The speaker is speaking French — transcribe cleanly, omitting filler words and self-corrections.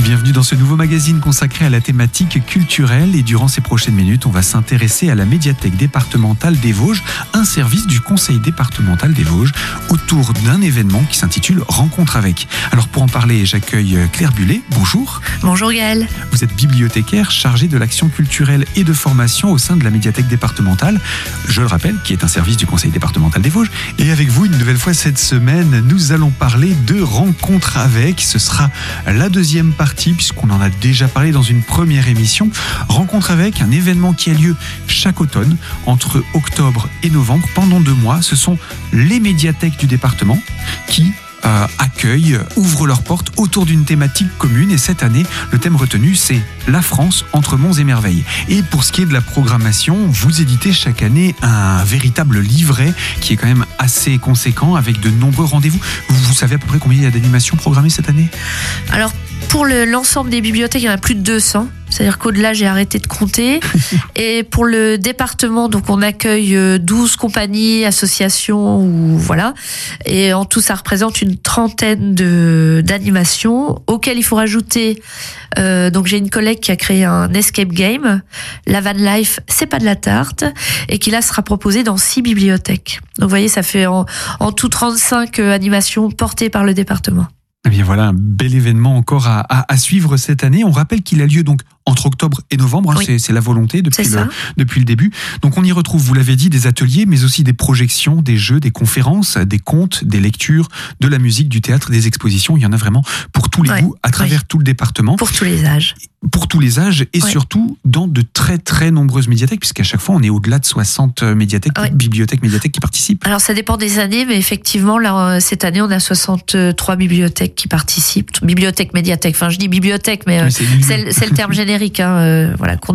Bienvenue dans ce nouveau magazine consacré à la thématique culturelle et durant ces prochaines minutes, on va s'intéresser à la médiathèque départementale des Vosges, un service du conseil départemental des Vosges autour d'un événement qui s'intitule Rencontre avec. Alors pour en parler, j'accueille Claire Bullet. Bonjour. Bonjour Gaël. Vous êtes bibliothécaire chargée de l'action culturelle et de formation au sein de la médiathèque départementale, je le rappelle, qui est un service du conseil départemental des Vosges. Et avec vous, une nouvelle fois cette semaine, nous allons parler de Rencontre avec. Ce sera la deuxième partie, puisqu'on en a déjà parlé dans une première émission. Rencontre avec, un événement qui a lieu chaque automne, entre octobre et novembre, pendant 2 mois. Ce sont les médiathèques du département qui accueillent, ouvrent leurs portes autour d'une thématique commune. Et cette année, le thème retenu, c'est la France entre monts et merveilles. Et pour ce qui est de la programmation, vous éditez chaque année un véritable livret qui est quand même assez conséquent, avec de nombreux rendez-vous. Vous savez à peu près combien il y a d'animations programmées cette année ? Alors, pour l'ensemble des bibliothèques, il y en a plus de 200. C'est-à-dire qu'au-delà, j'ai arrêté de compter. Et pour le département, donc on accueille 12 compagnies, associations, ou voilà. Et en tout, ça représente une trentaine d'animations, auxquelles il faut rajouter. Donc j'ai une collègue qui a créé un escape game, la Van Life, c'est pas de la tarte, et qui là sera proposé dans 6 bibliothèques. Donc vous voyez, ça fait en tout 35 animations portées par le département. Eh bien voilà, un bel événement encore à suivre cette année. On rappelle qu'il a lieu donc entre octobre et novembre, oui. C'est la volonté depuis le début. Donc on y retrouve, vous l'avez dit, des ateliers, mais aussi des projections, des jeux, des conférences, des contes, des lectures, de la musique, du théâtre, des expositions. Il y en a vraiment pour tous les goûts, à travers tout le département. Pour tous les âges. Pour tous les âges, et surtout dans de très très nombreuses médiathèques, puisqu'à chaque fois on est au-delà de 60 médiathèques, bibliothèques, médiathèques qui participent. Alors ça dépend des années, mais effectivement là, cette année on a 63 bibliothèques qui participent. Bibliothèque, médiathèque, enfin je dis bibliothèque, mais c'est le terme générique, voilà,